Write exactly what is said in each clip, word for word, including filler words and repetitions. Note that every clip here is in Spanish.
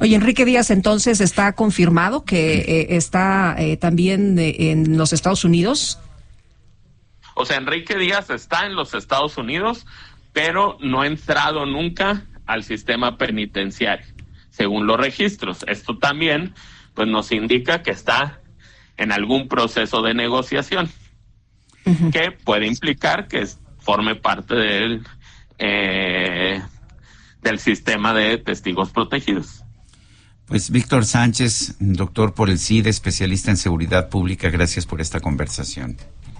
Oye, Enrique Díaz, entonces, ¿está confirmado que eh, está eh, también eh, en los Estados Unidos? O sea, Enrique Díaz está en los Estados Unidos, pero no ha entrado nunca al sistema penitenciario, según los registros. Esto también, pues, nos indica que está en algún proceso de negociación, uh-huh. que puede implicar que forme parte del, eh, del sistema de testigos protegidos. Pues Víctor Sánchez, doctor por el C I D E, especialista en seguridad pública, gracias por esta conversación.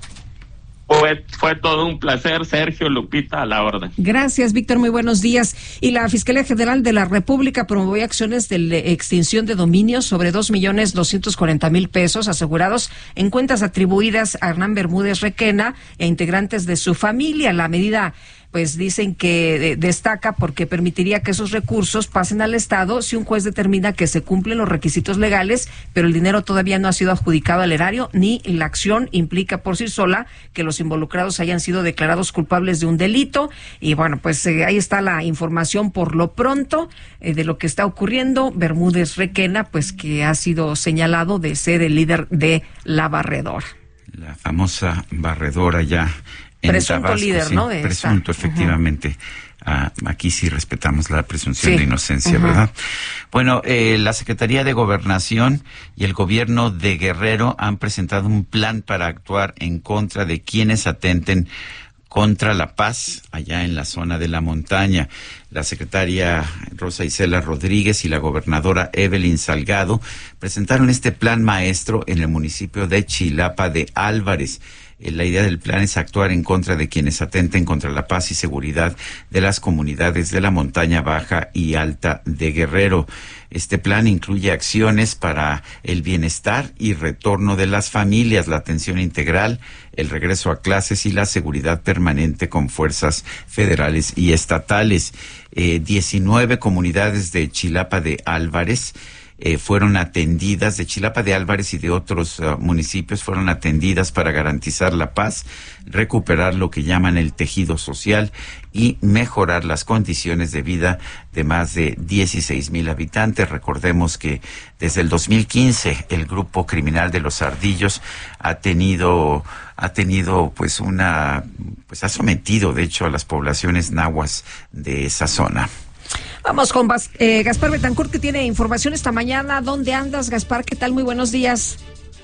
Fue, fue todo un placer, Sergio, Lupita, a la orden. Gracias, Víctor, muy buenos días. Y la Fiscalía General de la República promovió acciones de extinción de dominios sobre dos millones doscientos cuarenta mil pesos asegurados en cuentas atribuidas a Hernán Bermúdez Requena e integrantes de su familia. La medida, pues dicen que de, destaca porque permitiría que esos recursos pasen al Estado si un juez determina que se cumplen los requisitos legales, pero el dinero todavía no ha sido adjudicado al erario, ni la acción implica por sí sola que los involucrados hayan sido declarados culpables de un delito. Y bueno, pues eh, ahí está la información por lo pronto eh, de lo que está ocurriendo. Bermúdez Requena, pues que ha sido señalado de ser el líder de la barredora. La famosa barredora ya. Presunto Tabasco, líder, sí, ¿no? De presunto, esta. efectivamente. Uh-huh. Uh, aquí sí respetamos la presunción sí. de inocencia, uh-huh. ¿verdad? Bueno, eh, la Secretaría de Gobernación y el gobierno de Guerrero han presentado un plan para actuar en contra de quienes atenten contra la paz allá en la zona de la montaña. La secretaria Rosa Isela Rodríguez y la gobernadora Evelyn Salgado presentaron este plan maestro en el municipio de Chilapa de Álvarez. La idea del plan es actuar en contra de quienes atenten contra la paz y seguridad de las comunidades de la montaña baja y alta de Guerrero. Este plan incluye acciones para el bienestar y retorno de las familias, la atención integral, el regreso a clases y la seguridad permanente con fuerzas federales y estatales. Eh, diecinueve comunidades de Chilapa de Álvarez Eh, fueron atendidas, de Chilapa de Álvarez y de otros uh, municipios, fueron atendidas para garantizar la paz, recuperar lo que llaman el tejido social y mejorar las condiciones de vida de más de dieciséis mil habitantes. Recordemos que desde el dos mil quince el grupo criminal de los Ardillos ha tenido ha tenido pues una pues ha sometido de hecho a las poblaciones nahuas de esa zona. Vamos con Bas, eh, Gaspar Betancourt, que tiene información esta mañana. ¿Dónde andas, Gaspar? ¿Qué tal? Muy buenos días.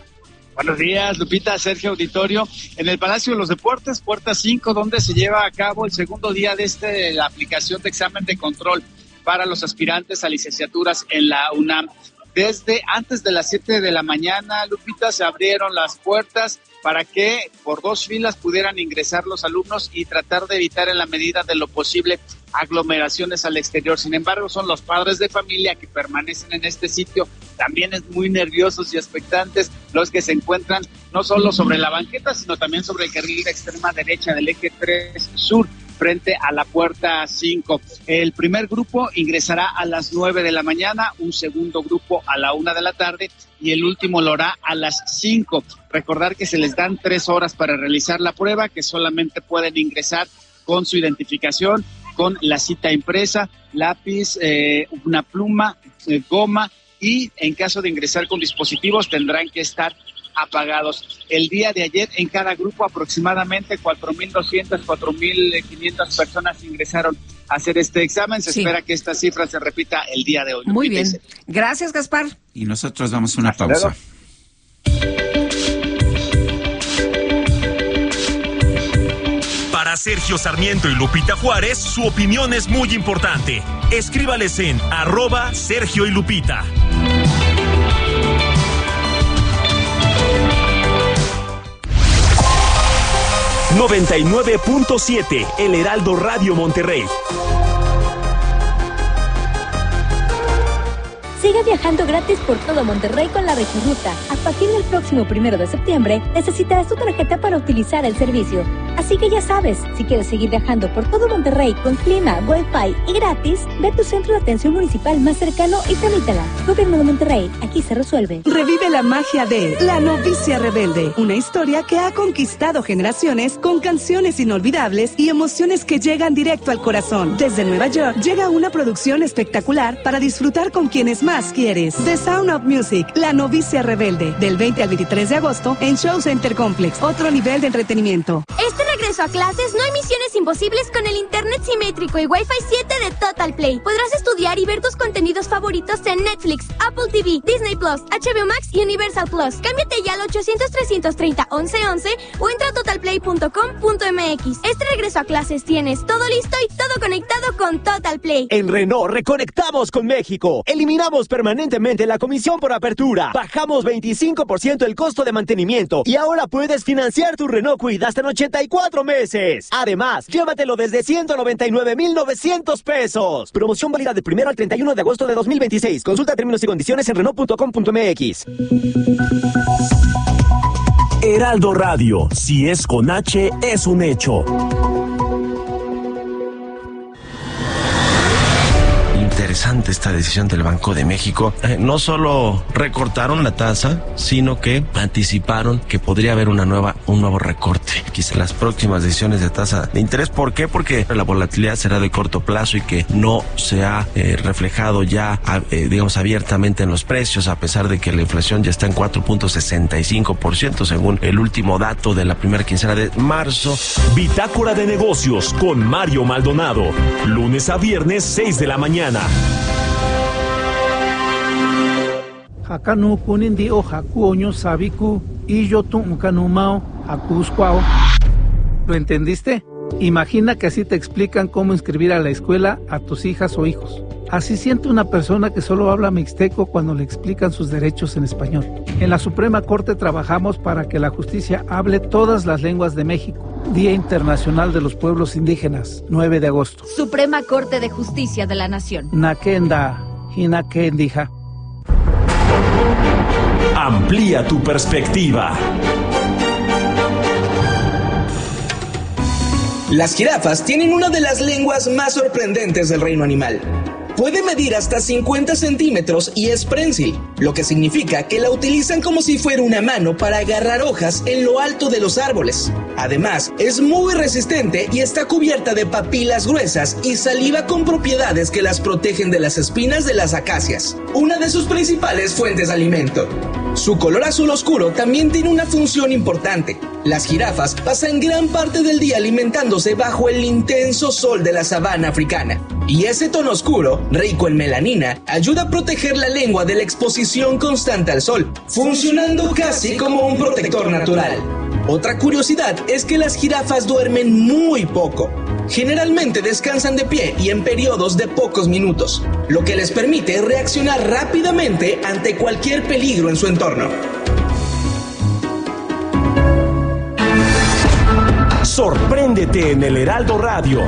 Buenos días, Lupita, Sergio, auditorio. En el Palacio de los Deportes, puerta cinco, donde se lleva a cabo el segundo día de este, la aplicación de examen de control para los aspirantes a licenciaturas en la UNAM. Desde antes de las siete de la mañana, Lupita, se abrieron las puertas para que por dos filas pudieran ingresar los alumnos y tratar de evitar en la medida de lo posible aglomeraciones al exterior. Sin embargo, son los padres de familia que permanecen en este sitio, también es muy nerviosos y expectantes, los que se encuentran no solo sobre la banqueta, sino también sobre el carril de extrema derecha del eje tres sur, frente a la puerta cinco. El primer grupo ingresará a las nueve de la mañana, un segundo grupo a la una de la tarde y el último lo hará a las cinco. Recordar que se les dan tres horas para realizar la prueba, que solamente pueden ingresar con su identificación, con la cita impresa, lápiz, eh, una pluma, eh, goma, y en caso de ingresar con dispositivos tendrán que estar apagados. El día de ayer en cada grupo aproximadamente cuatro mil doscientas, cuatro mil quinientas personas ingresaron a hacer este examen. Se sí. espera que esta cifra se repita el día de hoy. Muy bien. Gracias, Gaspar. Y nosotros damos una Hasta pausa. Luego. Para Sergio Sarmiento y Lupita Juárez, su opinión es muy importante. Escríbales en arroba Sergio y Lupita. noventa y nueve punto siete, El Heraldo Radio Monterrey. Sigue viajando gratis por todo Monterrey con la Regiruta. A partir del próximo primero de septiembre, necesitarás tu tarjeta para utilizar el servicio. Así que ya sabes, si quieres seguir viajando por todo Monterrey con clima, wifi y gratis, ve a tu centro de atención municipal más cercano y tramítala. Gobierno de Monterrey, aquí se resuelve. Revive la magia de La Novicia Rebelde, una historia que ha conquistado generaciones con canciones inolvidables y emociones que llegan directo al corazón. Desde Nueva York llega una producción espectacular para disfrutar con quienes más quieres. The Sound of Music, La Novicia Rebelde, del veinte al veintitrés de agosto en Show Center Complex, otro nivel de entretenimiento. Este regreso a clases no hay misiones imposibles con el internet simétrico y Wi-Fi siete de Total Play. Podrás estudiar y ver tus contenidos favoritos en Netflix, Apple T V, Disney Plus, H B O Max y Universal Plus. Cámbiate ya al ochocientos, trescientos treinta, once once o entra a total play punto com punto m x. Este regreso a clases tienes todo listo y todo conectado con Total Play. En Renault reconectamos con México. Eliminamos permanentemente la comisión por apertura. Bajamos veinticinco por ciento el costo de mantenimiento y ahora puedes financiar tu Renault Kwid hasta en ochenta y cuatro meses. Además, llévatelo desde ciento noventa y nueve mil novecientos pesos. Promoción válida del primero al treinta y uno de agosto de dos mil veintiséis. Consulta términos y condiciones en renault punto com punto m x. Heraldo Radio, si es con H, es un hecho. Interesante esta decisión del Banco de México. Eh, no solo recortaron la tasa, sino que anticiparon que podría haber una nueva, un nuevo recorte. Quizá las próximas decisiones de tasa de interés. ¿Por qué? Porque la volatilidad será de corto plazo y que no se ha eh, reflejado ya, eh, digamos, abiertamente en los precios, a pesar de que la inflación ya está en cuatro punto sesenta y cinco por ciento según el último dato de la primera quincena de marzo. Bitácora de negocios con Mario Maldonado. Lunes a viernes, seis de la mañana. Hakanu kunindi o hakuoño sabiku y yo tu kanumao hakusquao. ¿Lo entendiste? Imagina que así te explican cómo inscribir a la escuela a tus hijas o hijos. Así siente una persona que solo habla mixteco cuando le explican sus derechos en español. En la Suprema Corte trabajamos para que la justicia hable todas las lenguas de México. Día Internacional de los Pueblos Indígenas, nueve de agosto. Suprema Corte de Justicia de la Nación. Nakenda, hinakendija. Amplía tu perspectiva. Las jirafas tienen una de las lenguas más sorprendentes del reino animal. Puede medir hasta cincuenta centímetros y es prensil, lo que significa que la utilizan como si fuera una mano para agarrar hojas en lo alto de los árboles. Además, es muy resistente y está cubierta de papilas gruesas y saliva con propiedades que las protegen de las espinas de las acacias, una de sus principales fuentes de alimento. Su color azul oscuro también tiene una función importante. Las jirafas pasan gran parte del día alimentándose bajo el intenso sol de la sabana africana. Y ese tono oscuro, rico en melanina, ayuda a proteger la lengua de la exposición constante al sol, funcionando casi como un protector natural. Otra curiosidad es que las jirafas duermen muy poco. Generalmente descansan de pie y en periodos de pocos minutos, lo que les permite reaccionar rápidamente ante cualquier peligro en su entorno. Sorpréndete en el Heraldo Radio.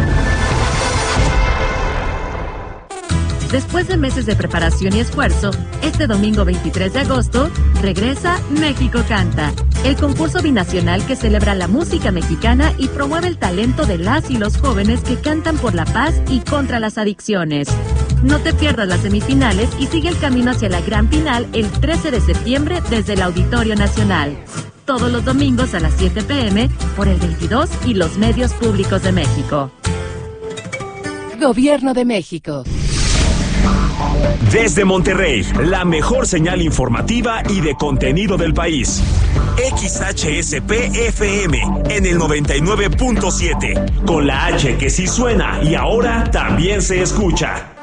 Después de meses de preparación y esfuerzo, este domingo veintitrés de agosto, regresa México Canta, el concurso binacional que celebra la música mexicana y promueve el talento de las y los jóvenes que cantan por la paz y contra las adicciones. No te pierdas las semifinales y sigue el camino hacia la gran final el trece de septiembre desde el Auditorio Nacional. Todos los domingos a las siete pe eme por el veintidós y los medios públicos de México. Gobierno de México. Desde Monterrey, la mejor señal informativa y de contenido del país. X H S P F M en el noventa y nueve punto siete, con la H que sí suena y ahora también se escucha.